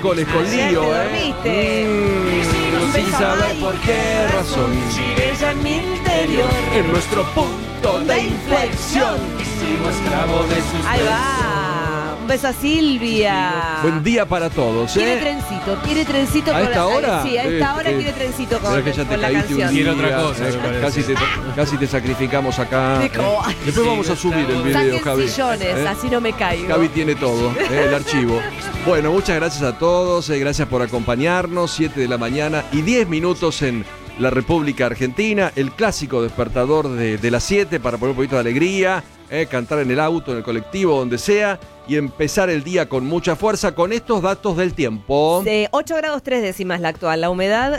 miércoles con lío, sin saber por qué razón. Ella en mi interior. En nuestro punto de inflexión. Esclavo de sus Ahí va. Un beso a Silvia. Buen día para todos, Tiene trencito ¿A con esta hora? Sí, a esta hora tiene trencito con que ya te la caíste canción. un día, otra cosa, casi te sacrificamos acá. Después vamos a subir el video, Saquen Javi. sillones, así no me caigo. Javi tiene todo, el archivo. Bueno, muchas gracias a todos, gracias por acompañarnos. 7 de la mañana y 10 minutos en la República Argentina. El clásico despertador de las 7 para poner un poquito de alegría, cantar en el auto, en el colectivo, donde sea, y empezar el día con mucha fuerza con estos datos del tiempo. 8 grados 3 décimas la actual, la humedad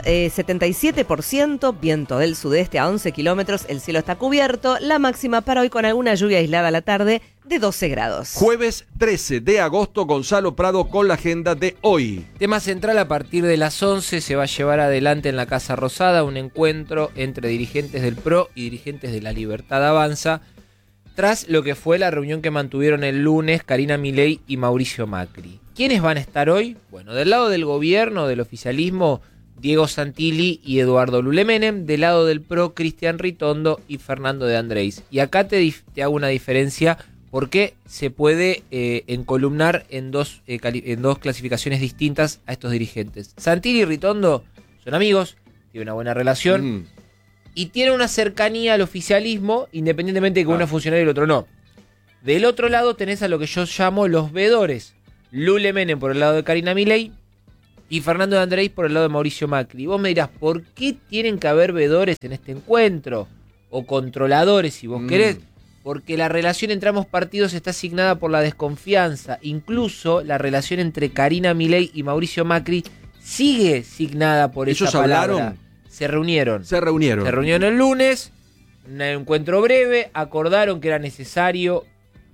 77%, viento del sudeste a 11 kilómetros, el cielo está cubierto, la máxima para hoy con alguna lluvia aislada a la tarde de 12 grados. Jueves 13 de agosto, Gonzalo Prado con la agenda de hoy. Tema central: a partir de las 11 se va a llevar adelante en la Casa Rosada un encuentro entre dirigentes del PRO y dirigentes de La Libertad Avanza, tras lo que fue la reunión que mantuvieron el lunes Karina Milei y Mauricio Macri. ¿Quiénes van a estar hoy? Bueno, del lado del gobierno, del oficialismo, Diego Santilli y Eduardo Lule Menem; del lado del PRO, Cristian Ritondo y Fernando de Andrés. Y acá te hago una diferencia porque se puede encolumnar en dos clasificaciones distintas a estos dirigentes. Santilli y Ritondo son amigos, tienen una buena relación y tienen una cercanía al oficialismo, independientemente de que uno es funcionario y el otro no. Del otro lado tenés a lo que yo llamo los veedores: Lule Menem por el lado de Karina Milei y Fernando de Andrés por el lado de Mauricio Macri. Y vos me dirás, ¿por qué tienen que haber veedores en este encuentro? O controladores, si vos querés. Porque la relación entre ambos partidos está asignada por la desconfianza. Incluso la relación entre Karina Milei y Mauricio Macri sigue signada por esa palabra. ¿Ellos hablaron? Se reunieron. Se reunieron el lunes, un encuentro breve, acordaron que era necesario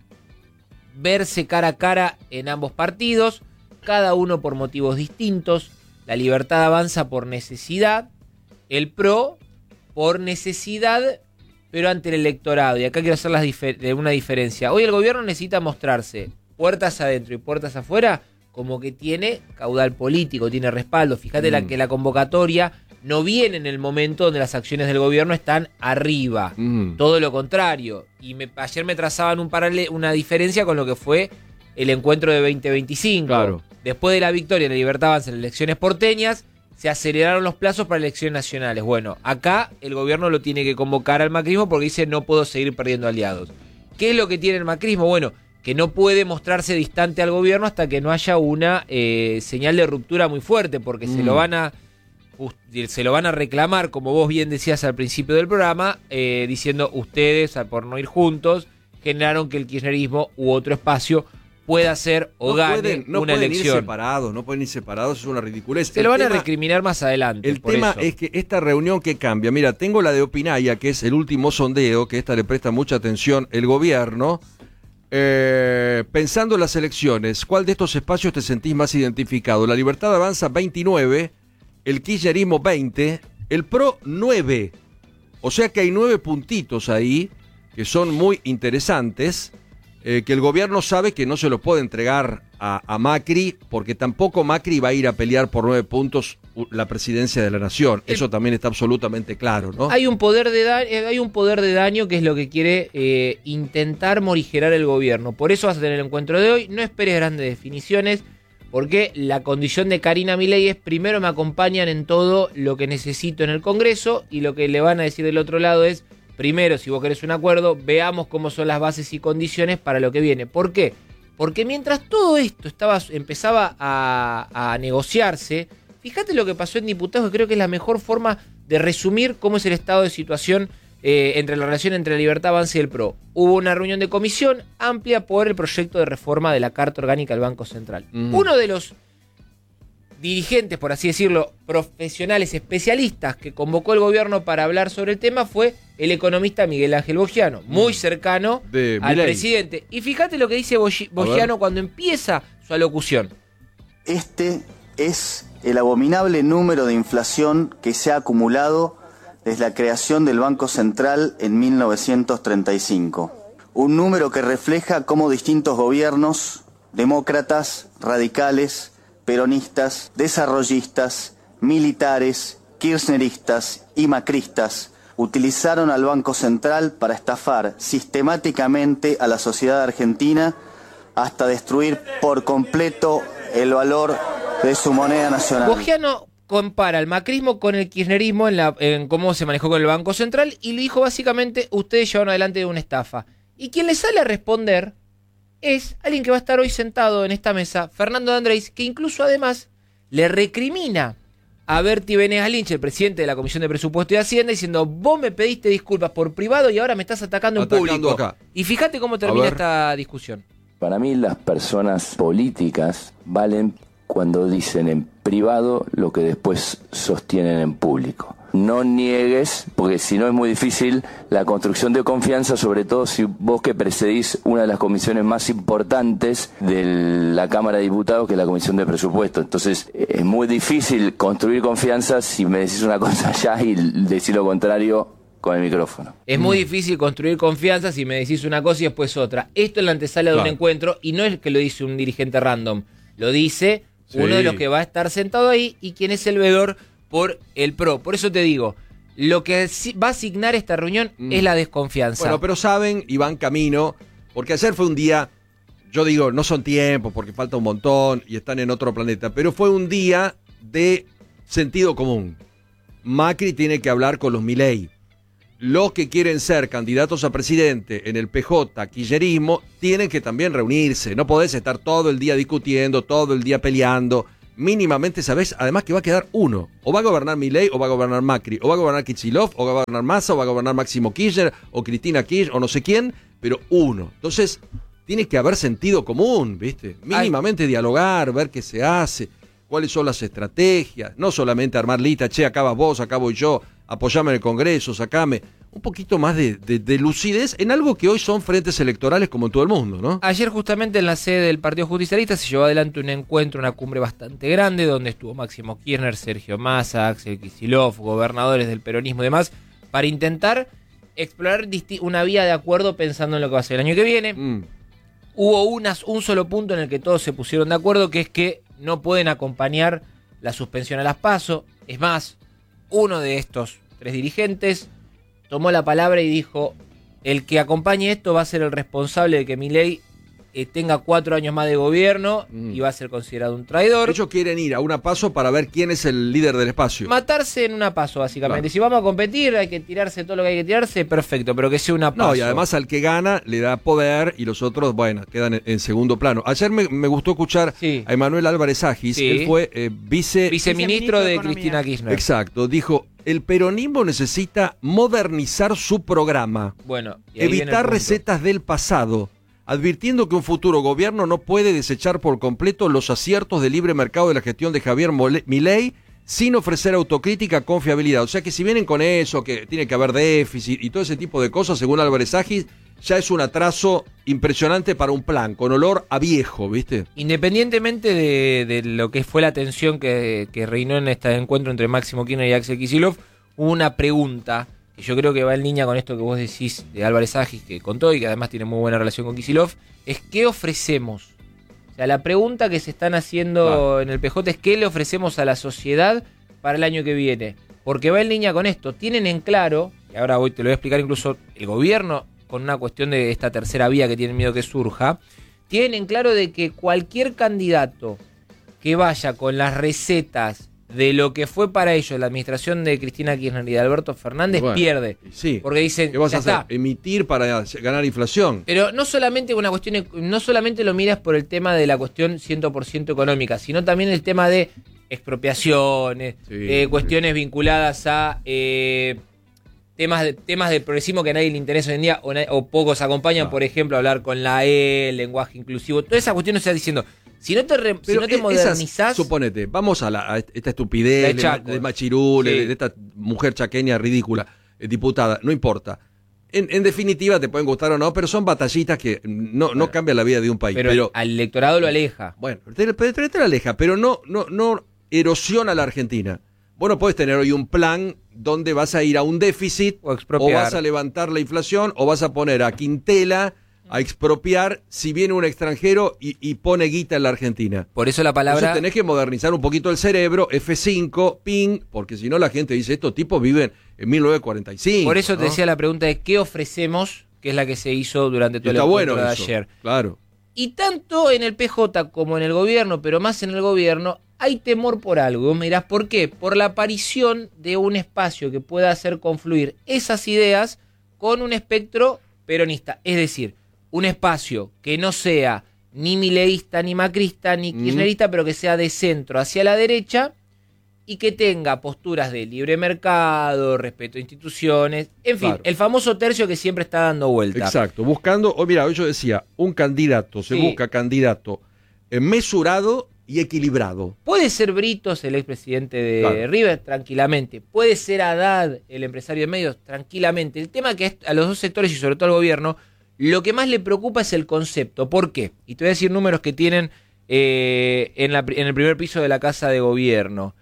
verse cara a cara en ambos partidos, cada uno por motivos distintos. La Libertad Avanza por necesidad, el PRO por necesidad, pero ante el electorado. Y acá quiero hacer una diferencia. Hoy el gobierno necesita mostrarse puertas adentro y puertas afuera como que tiene caudal político, tiene respaldo. Fíjate que la convocatoria no viene en el momento donde las acciones del gobierno están arriba. Todo lo contrario. Y ayer me trazaban una diferencia con lo que fue el encuentro de 2025. Claro. Después de la victoria de la Libertad Avanza en las elecciones porteñas, se aceleraron los plazos para elecciones nacionales. Bueno, acá el gobierno lo tiene que convocar al macrismo porque dice: no puedo seguir perdiendo aliados. ¿Qué es lo que tiene el macrismo? Bueno, que no puede mostrarse distante al gobierno hasta que no haya una señal de ruptura muy fuerte, porque se lo van a reclamar, como vos bien decías al principio del programa, diciendo: ustedes, por no ir juntos, generaron que el kirchnerismo u otro espacio pueda hacer o gane una elección. No pueden ir separados, es una ridiculez. Se lo van a recriminar más adelante. El tema es que esta reunión que cambia, mira, tengo la de Opinaya, que es el último sondeo, que esta le presta mucha atención el gobierno. Pensando en las elecciones, ¿cuál de estos espacios te sentís más identificado? La Libertad Avanza 29, el kirchnerismo 20, el PRO 9. O sea que hay 9 puntitos ahí que son muy interesantes, que el gobierno sabe que no se lo puede entregar a Macri, porque tampoco Macri va a ir a pelear por 9 puntos la presidencia de la nación. Eso también está absolutamente claro, ¿no? Hay un poder de daño que es lo que quiere intentar morigerar el gobierno. Por eso vas a tener el encuentro de hoy. No esperes grandes definiciones, porque la condición de Karina Milei es: primero me acompañan en todo lo que necesito en el Congreso, y lo que le van a decir del otro lado es: primero, si vos querés un acuerdo, veamos cómo son las bases y condiciones para lo que viene. ¿Por qué? Porque mientras todo esto empezaba a negociarse, fíjate lo que pasó en diputados, que creo que es la mejor forma de resumir cómo es el estado de situación entre la relación entre la Libertad Avanza y el PRO. Hubo una reunión de comisión amplia por el proyecto de reforma de la Carta Orgánica del Banco Central. Uno de los dirigentes, por así decirlo, profesionales, especialistas que convocó el gobierno para hablar sobre el tema fue el economista Miguel Ángel Bogiano, muy cercano al presidente. Y fíjate lo que dice Bogiano cuando empieza su alocución. Este es el abominable número de inflación que se ha acumulado desde la creación del Banco Central en 1935. Un número que refleja cómo distintos gobiernos, demócratas, radicales, peronistas, desarrollistas, militares, kirchneristas y macristas utilizaron al Banco Central para estafar sistemáticamente a la sociedad argentina hasta destruir por completo el valor de su moneda nacional. Bogiano compara el macrismo con el kirchnerismo en cómo se manejó con el Banco Central y le dijo básicamente, ustedes llevaron adelante una estafa. Y quien le sale a responder es alguien que va a estar hoy sentado en esta mesa, Fernando de Andrés, que incluso además le recrimina a Berti Venegas Lynch, el presidente de la Comisión de Presupuesto y Hacienda, diciendo, vos me pediste disculpas por privado y ahora me estás atacando en público. Acá. Y fíjate cómo termina esta discusión. Para mí las personas políticas valen cuando dicen en privado lo que después sostienen en público. No niegues, porque si no es muy difícil la construcción de confianza, sobre todo si vos que precedís una de las comisiones más importantes de la Cámara de Diputados, que es la Comisión de Presupuesto. Entonces es muy difícil construir confianza si me decís una cosa allá y decís lo contrario con el micrófono. Es muy difícil construir confianza si me decís una cosa y después otra. Esto es la antesala de un encuentro y no es que lo dice un dirigente random, lo dice uno de los que va a estar sentado ahí y quien es el veedor por el PRO. Por eso te digo, lo que va a asignar esta reunión es la desconfianza. Bueno, pero saben y van camino, porque ayer fue un día, yo digo, no son tiempos porque falta un montón y están en otro planeta, pero fue un día de sentido común. Macri tiene que hablar con los Milei. Los que quieren ser candidatos a presidente en el PJ, kirchnerismo, tienen que también reunirse. No podés estar todo el día discutiendo, todo el día peleando. Mínimamente sabés, además, que va a quedar uno. O va a gobernar Milei, o va a gobernar Macri, o va a gobernar Kicillof, o va a gobernar Massa, o va a gobernar Máximo Kirchner, o Cristina Kirchner, o no sé quién, pero uno. Entonces, tiene que haber sentido común, ¿viste? Mínimamente dialogar, ver qué se hace, cuáles son las estrategias. No solamente armar lista, che, acá vas vos, acá voy yo, apoyame en el Congreso, sacame. Un poquito más de lucidez en algo que hoy son frentes electorales como en todo el mundo, ¿no? Ayer justamente en la sede del Partido Justicialista se llevó adelante un encuentro, una cumbre bastante grande, donde estuvo Máximo Kirchner, Sergio Massa, Axel Kicillof, gobernadores del peronismo y demás, para intentar explorar una vía de acuerdo pensando en lo que va a ser el año que viene. Hubo un solo punto en el que todos se pusieron de acuerdo, que es que no pueden acompañar la suspensión a las PASO. Es más, uno de estos tres dirigentes tomó la palabra y dijo, el que acompañe esto va a ser el responsable de que Milei tenga 4 años más de gobierno y va a ser considerado un traidor. Ellos quieren ir a una PASO para ver quién es el líder del espacio. Matarse en una PASO, básicamente. Claro. Si vamos a competir, hay que tirarse todo lo que hay que tirarse, perfecto, pero que sea una PASO. No, y además al que gana le da poder y los otros, bueno, quedan en segundo plano. Ayer me gustó escuchar a Emanuel Álvarez Agis, él fue viceministro de Cristina Kirchner. Exacto, dijo, el peronismo necesita modernizar su programa, evitar recetas del pasado, advirtiendo que un futuro gobierno no puede desechar por completo los aciertos del libre mercado de la gestión de Javier Milei sin ofrecer autocrítica con fiabilidad. O sea que si vienen con eso, que tiene que haber déficit y todo ese tipo de cosas, según Álvarez Agis, ya es un atraso impresionante para un plan, con olor a viejo, ¿viste? Independientemente de lo que fue la tensión que reinó en este encuentro entre Máximo Kirchner y Axel Kicillof, hubo una pregunta que yo creo que va en línea con esto que vos decís de Álvarez Agis, que contó y que además tiene muy buena relación con Kicillof, es ¿qué ofrecemos? O sea, la pregunta que se están haciendo en el PJ es ¿qué le ofrecemos a la sociedad para el año que viene? Porque va en línea con esto. Tienen en claro, y ahora hoy te lo voy a explicar incluso el gobierno, con una cuestión de esta tercera vía que tienen miedo que surja, tienen en claro de que cualquier candidato que vaya con las recetas de lo que fue para ellos la administración de Cristina Kirchner y de Alberto Fernández pierde. Sí. Porque dicen, ¿qué vas a hacer? Emitir para ganar inflación. Pero no solamente una cuestión, no solamente lo miras por el tema de la cuestión 100% económica, sino también el tema de expropiaciones, cuestiones vinculadas a temas de progresismo que a nadie le interesa hoy en día o pocos acompañan, por ejemplo, hablar con la E, el lenguaje inclusivo, todas esas cuestiones se está diciendo. Si no te modernizás... Suponete, vamos a esta estupidez de Machirul, de esta mujer chaqueña ridícula, diputada, no importa. En definitiva, te pueden gustar o no, pero son batallitas que no cambian la vida de un país. Pero al electorado lo aleja. Bueno, te lo aleja, pero no erosiona la Argentina. Vos no podés tener hoy un plan donde vas a ir a un déficit o vas a levantar la inflación o vas a poner a Quintela a expropiar si viene un extranjero y pone guita en la Argentina. Por eso la palabra... Entonces tenés que modernizar un poquito el cerebro, F5, ping, porque si no la gente dice, estos tipos viven en 1945. Por eso ¿no? te decía la pregunta de qué ofrecemos, que es la que se hizo durante todo el encuentro de ayer. Claro. Y tanto en el PJ como en el gobierno, pero más en el gobierno, hay temor por algo. Vos me dirás, ¿por qué? Por la aparición de un espacio que pueda hacer confluir esas ideas con un espectro peronista. Es decir, un espacio que no sea ni mileísta, ni macrista, ni kirchnerista, pero que sea de centro hacia la derecha y que tenga posturas de libre mercado, respeto a instituciones, en fin, Claro. el famoso tercio que siempre está dando vuelta. Exacto, buscando, mira, yo decía, un candidato, se Sí. busca candidato mesurado y equilibrado. Puede ser Britos, el expresidente de Claro. River, tranquilamente. Puede ser Haddad, el empresario de medios, tranquilamente. El tema que a los dos sectores y sobre todo al gobierno, lo que más le preocupa es el concepto. ¿Por qué? Y te voy a decir números que tienen en el primer piso de la Casa de Gobierno.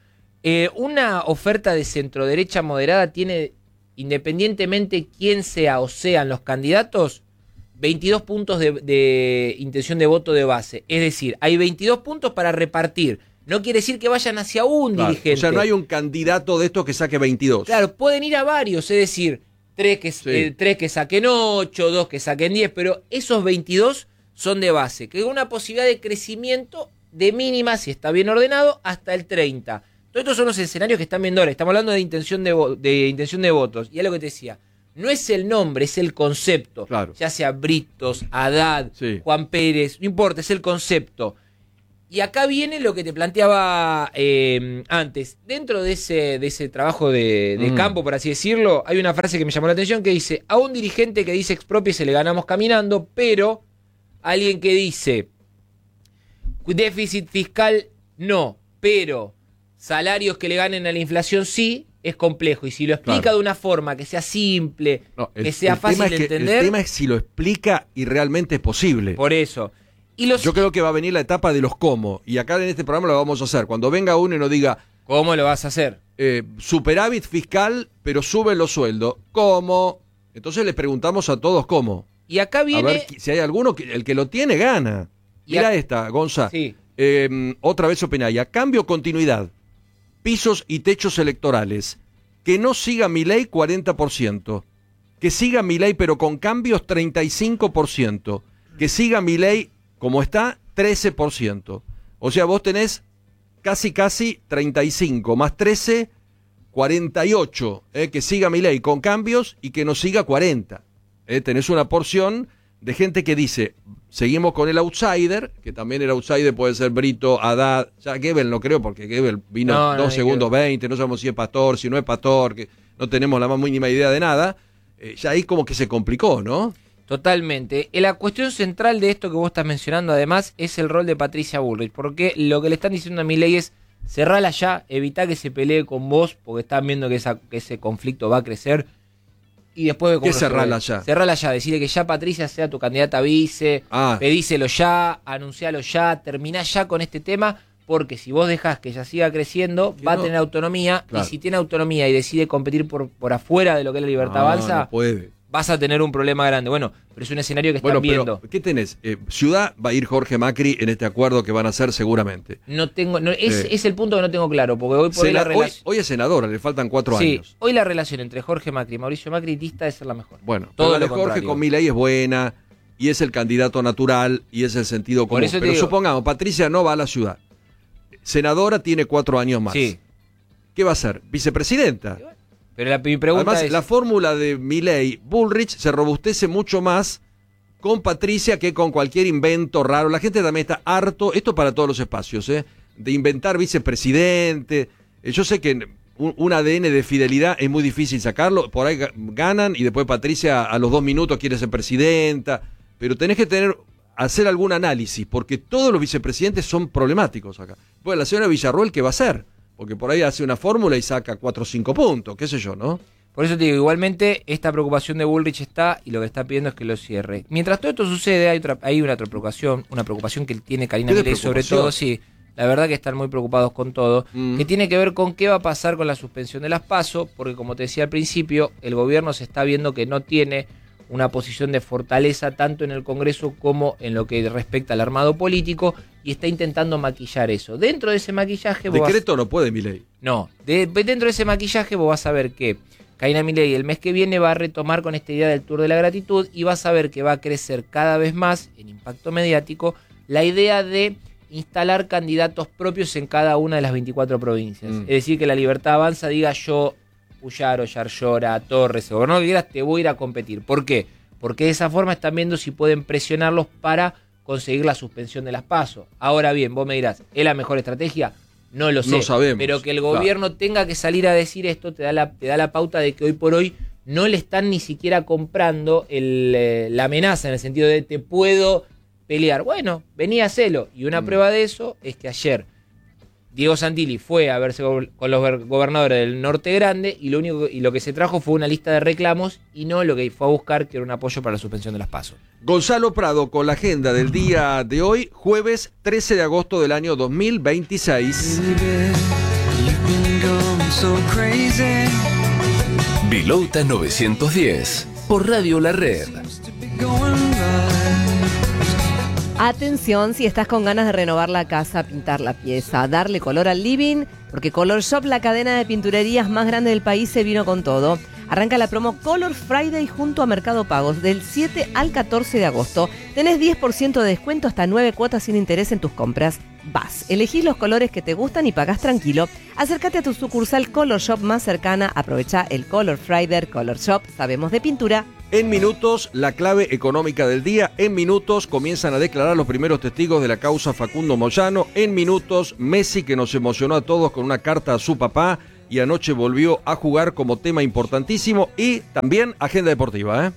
Una oferta de centro-derecha moderada tiene, independientemente quién sea o sean los candidatos, 22 puntos de intención de voto de base. Es decir, hay 22 puntos para repartir. No quiere decir que vayan hacia un Claro. dirigente. O sea, no hay un candidato de estos que saque 22. Claro, pueden ir a varios, es decir, tres que saquen 8, 2 que saquen 10, pero esos 22 son de base, que es una posibilidad de crecimiento de mínima, si está bien ordenado, hasta el 30. Todos estos son los escenarios que están viendo ahora. Estamos hablando de intención de votos. Y es lo que te decía. No es el nombre, es el concepto. Claro. Ya sea Britos, Haddad, Sí. Juan Pérez, no importa, es el concepto. Y acá viene lo que te planteaba antes. Dentro de ese trabajo de campo, por así decirlo, hay una frase que me llamó la atención que dice: a un dirigente que dice expropiese le ganamos caminando, pero alguien que dice déficit fiscal no, pero salarios que le ganen a la inflación sí, es complejo. Y si lo explica Claro. de una forma que sea simple, No, que sea tema fácil es de que entender, el tema es si lo explica y realmente es posible. por eso. Y los Yo creo que va a venir la etapa de los cómo. Y acá en este programa lo vamos a hacer. Cuando venga uno y nos diga, ¿cómo lo vas a hacer? superávit fiscal, pero suben los sueldos. ¿Cómo? Entonces le preguntamos a todos cómo. Y acá A viene... ver si hay alguno, el que lo tiene gana. Y Mira a- esta, Gonza. Sí. Otra vez Openaya. Cambio, continuidad. Pisos y techos electorales. Que no siga Milei 40%. Que siga Milei pero con cambios 35%. Que siga Milei como está 13%. O sea, vos tenés casi 35 más 13, 48. Que siga Milei con cambios y que no siga 40. Tenés una porción de gente que dice, seguimos con el outsider, que también el outsider puede ser Brito, Haddad, ya Goebbels no creo, porque Goebbels vino No, 2 no, segundos Goebbels. 20, no sabemos si es pastor, si no es pastor, que no tenemos la más mínima idea de nada, ya ahí como que se complicó, ¿no? Totalmente. La cuestión central de esto que vos estás mencionando, además, es el rol de Patricia Bullrich, porque lo que le están diciendo a Milei es: cerrala ya, evitá que se pelee con vos, porque están viendo que ese conflicto va a crecer. Y después de ¿Qué cerrala ya? Cerrala ya, decirle que ya Patricia sea tu candidata a vice, Ah. pedíselo ya, anuncialo ya, terminá ya con este tema, porque si vos dejás que ella siga creciendo, Que va no. a tener autonomía, Claro. y si tiene autonomía y decide competir por afuera de lo que es la libertad No, avanza, no puede. vas a tener un problema grande. Bueno, pero es un escenario que están Bueno, viendo. pero ¿qué tenés? Ciudad va a ir Jorge Macri en este acuerdo que van a hacer seguramente. No tengo, es el punto que no tengo claro, porque hoy por hoy la Hoy, relación. hoy es senadora, le faltan 4 Sí, años. hoy la relación entre Jorge Macri y Mauricio Macri dista de ser la mejor. Bueno, Todo todo la de lo Jorge contrario. con Milei es buena y es el candidato natural y es el sentido Por común. eso te Pero digo- supongamos, Patricia no va a la ciudad. Senadora tiene 4 años más. Sí. ¿Qué va a ser? Vicepresidenta. Pero mi pregunta Además, es. la fórmula de Milei Bullrich se robustece mucho más con Patricia que con cualquier invento raro. La gente también está harto, esto para todos los espacios, de inventar vicepresidente. Yo sé que un ADN de fidelidad es muy difícil sacarlo, por ahí ganan y después Patricia a los 2 minutos quiere ser presidenta, pero tenés que hacer algún análisis, porque todos los vicepresidentes son problemáticos acá. Pues la señora Villarroel, ¿qué va a hacer? Porque por ahí hace una fórmula y saca 4 o 5 puntos, qué sé yo, ¿no? Por eso te digo, igualmente, esta preocupación de Bullrich está, y lo que está pidiendo es que lo cierre. Mientras todo esto sucede, hay una preocupación que tiene Karina ¿Qué de Milei, sobre preocupación? todo, sí. La verdad que están muy preocupados con todo, que tiene que ver con qué va a pasar con la suspensión de las PASO, porque como te decía al principio, el gobierno se está viendo que no tiene una posición de fortaleza tanto en el Congreso como en lo que respecta al armado político, y está intentando maquillar eso. Dentro de ese maquillaje... Decreto no puede, Milei. No, dentro de ese maquillaje vos vas a ver que Karina Milei el mes que viene va a retomar con esta idea del Tour de la Gratitud, y vas a ver que va a crecer cada vez más en impacto mediático la idea de instalar candidatos propios en cada una de las 24 provincias. Es decir, que La Libertad Avanza diga: yo, Puyaro, Yarlora, Torres, o no quieras, te voy a ir a competir. ¿Por qué? Porque de esa forma están viendo si pueden presionarlos para conseguir la suspensión de las PASO. Ahora bien, vos me dirás, ¿es la mejor estrategia? No lo sé, no sabemos, pero que el gobierno tenga que salir a decir esto te da la pauta de que hoy por hoy no le están ni siquiera comprando la amenaza, en el sentido de te puedo pelear. Bueno, vení a hacerlo. Y una prueba de eso es que ayer Diego Santilli fue a verse con los gobernadores del Norte Grande, y lo que se trajo fue una lista de reclamos y no lo que fue a buscar, que era un apoyo para la suspensión de las PASO. Gonzalo Prado con la agenda del día de hoy, jueves 13 de agosto del año 2026. Vilauta 910 por Radio La Red. Atención si estás con ganas de renovar la casa, pintar la pieza, darle color al living, porque Color Shop, la cadena de pinturerías más grande del país, se vino con todo. Arranca la promo Color Friday junto a Mercado Pagos del 7 al 14 de agosto. Tenés 10% de descuento hasta 9 cuotas sin interés en tus compras. Vas, elegís los colores que te gustan y pagás tranquilo. Acércate a tu sucursal Color Shop más cercana, aprovecha el Color Friday. Color Shop, sabemos de pintura. En minutos, la clave económica del día. En minutos comienzan a declarar los primeros testigos de la causa Facundo Moyano. En minutos, Messi, que nos emocionó a todos con una carta a su papá y anoche volvió a jugar como tema importantísimo. Y también agenda deportiva,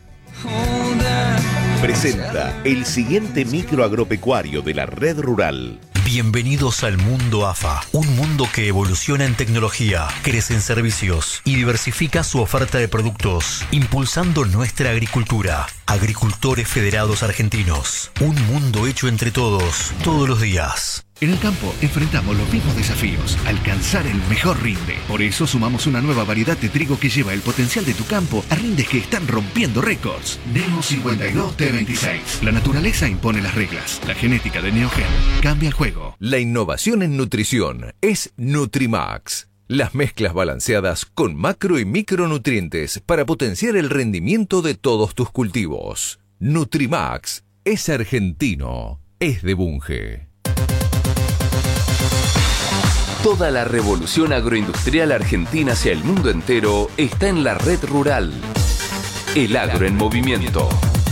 Presenta el siguiente micro agropecuario de la Red Rural. Bienvenidos al mundo AFA, un mundo que evoluciona en tecnología, crece en servicios y diversifica su oferta de productos, impulsando nuestra agricultura. Agricultores Federados Argentinos, un mundo hecho entre todos, todos los días. En el campo enfrentamos los mismos desafíos, alcanzar el mejor rinde. Por eso sumamos una nueva variedad de trigo que lleva el potencial de tu campo a rindes que están rompiendo récords. Neo 52 T26. La naturaleza impone las reglas. La genética de Neogen cambia el juego. La innovación en nutrición es Nutrimax. Las mezclas balanceadas con macro y micronutrientes para potenciar el rendimiento de todos tus cultivos. Nutrimax es argentino, es de Bunge. Toda la revolución agroindustrial argentina hacia el mundo entero está en la Red Rural. El agro en movimiento.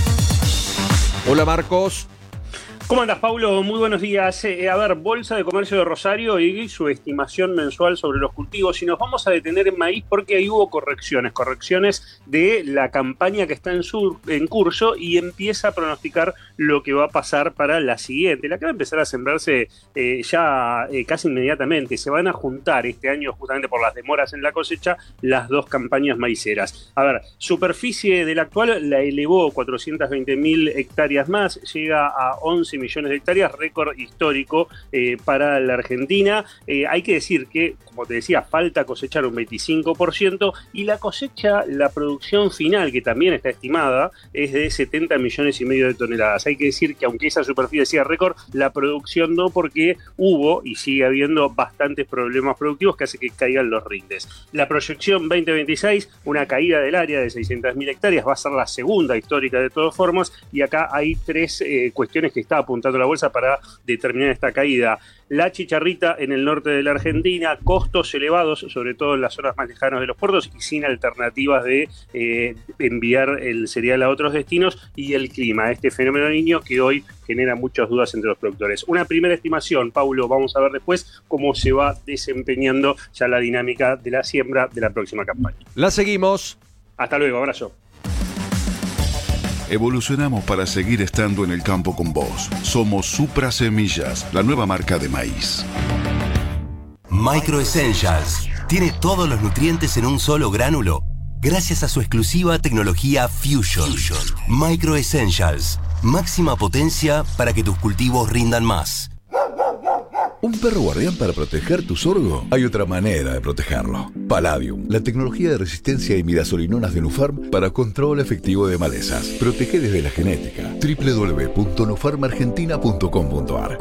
Hola, Marcos. ¿Cómo andas, Paulo? Muy buenos días. A ver, Bolsa de Comercio de Rosario y su estimación mensual sobre los cultivos. Y nos vamos a detener en maíz porque ahí hubo correcciones de la campaña que está en curso y empieza a pronosticar lo que va a pasar para la siguiente. La que va a empezar a sembrarse casi inmediatamente. Se van a juntar este año, justamente por las demoras en la cosecha, las dos campañas maiceras. A ver, superficie de la actual la elevó 420.000 hectáreas más, llega a 11 millones de hectáreas, récord histórico para la Argentina. Hay que decir que, como te decía, falta cosechar un 25% y la cosecha, la producción final, que también está estimada, es de 70 millones y medio de toneladas. Hay que decir que aunque esa superficie sea récord, la producción no, porque hubo y sigue habiendo bastantes problemas productivos que hace que caigan los rindes. La proyección 2026, una caída del área de 600.000 hectáreas, va a ser la segunda histórica de todas formas, y acá hay tres cuestiones que está apuntando la bolsa para determinar esta caída. La chicharrita en el norte de la Argentina, costos elevados, sobre todo en las zonas más lejanas de los puertos y sin alternativas de enviar el cereal a otros destinos, y el clima, este fenómeno del Niño que hoy genera muchas dudas entre los productores. Una primera estimación, Paulo, vamos a ver después cómo se va desempeñando ya la dinámica de la siembra de la próxima campaña. La seguimos. Hasta luego, abrazo. Evolucionamos para seguir estando en el campo con vos. Somos Supra Semillas, la nueva marca de maíz. Micro Essentials tiene todos los nutrientes en un solo gránulo, gracias a su exclusiva tecnología Fusion. Micro Essentials, máxima potencia para que tus cultivos rindan más. ¿Un perro guardián para proteger tu sorgo? Hay otra manera de protegerlo. Palladium, la tecnología de resistencia a imidazolinonas de Nufarm para control efectivo de malezas. Protege desde la genética. www.nufarmargentina.com.ar.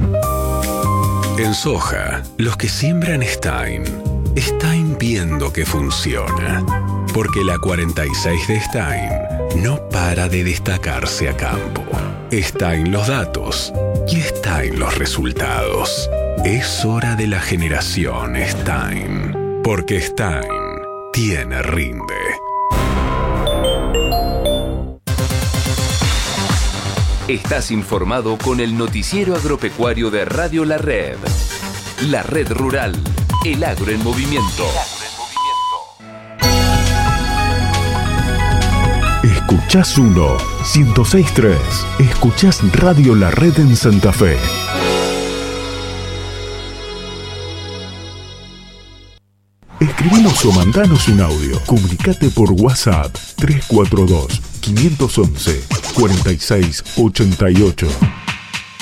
En soja, los que siembran Stein viendo que funciona. Porque la 46 de Stein no para de destacarse a campo. Stein los datos y Stein los resultados. Es hora de la generación Stein. Porque Stein tiene rinde. Estás informado con el noticiero agropecuario de Radio La Red. La Red Rural, el agro en movimiento. Escuchás 106.3. Escuchás Radio La Red en Santa Fe. Escribinos o mandanos un audio. Comunicate por WhatsApp 342-511-4688.